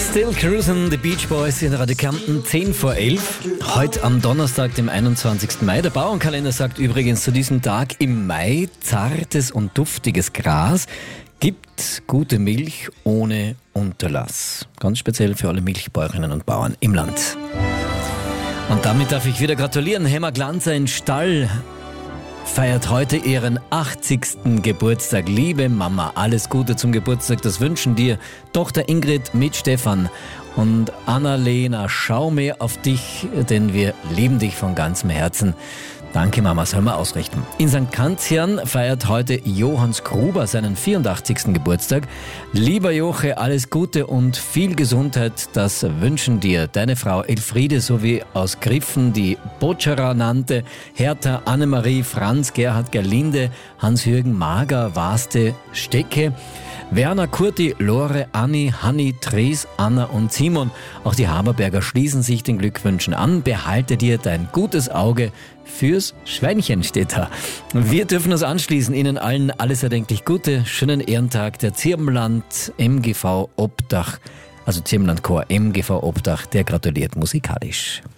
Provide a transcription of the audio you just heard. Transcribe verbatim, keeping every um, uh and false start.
Still Cruisin', The Beach Boys in Radio Kärnten, zehn vor elf. Heute am Donnerstag, dem einundzwanzigsten Mai. Der Bauernkalender sagt übrigens zu diesem Tag im Mai: zartes und duftiges Gras gibt gute Milch ohne Unterlass. Ganz speziell für alle Milchbäuerinnen und Bauern im Land. Und damit darf ich wieder gratulieren. Hemmer Glanzer in Stall feiert heute ihren achtzigsten Geburtstag. Liebe Mama, alles Gute zum Geburtstag, das wünschen dir Tochter Ingrid mit Stefan und Annalena. Schau mehr auf dich, denn wir lieben dich von ganzem Herzen. Danke Mama, soll man ausrichten. In Sankt Kantian feiert heute Johannes Gruber seinen vierundachtzigsten Geburtstag. Lieber Joche, alles Gute und viel Gesundheit, das wünschen dir deine Frau Elfriede sowie aus Griffen die Botscherer nannte, Hertha, Annemarie, Franz, Gerhard, Gerlinde, Hans-Jürgen, Mager, Waste, Stecke, Werner, Kurti, Lore, Anni, Hanni, Therese, Anna und Simon. Auch die Haberberger schließen sich den Glückwünschen an. Behalte dir dein gutes Auge fürs Schweinchen, steht da. Wir dürfen uns anschließen. Ihnen allen alles erdenklich Gute. Schönen Ehrentag. Der Zirbenland M G V Obdach, also Zirbenland Chor M G V Obdach, der gratuliert musikalisch.